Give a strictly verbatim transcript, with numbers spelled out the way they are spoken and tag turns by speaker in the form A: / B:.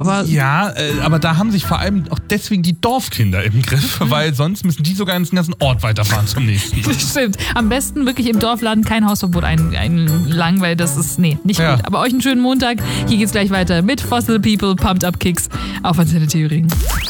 A: aber...
B: Ja, äh, aber da haben sich vor allem auch deswegen die Dorfkinder im Griff, mhm. weil sonst müssen die sogar ins ganzen Ort weiterfahren zum nächsten.
A: Das stimmt. Am besten wirklich im Dorfladen kein Hausverbot ein, einlangen, weil das ist, nee, nicht ja. gut. Aber euch einen schönen Montag. Hier geht's gleich weiter mit Fossil People, Pumped Up Kicks auf Antenne Thüringen.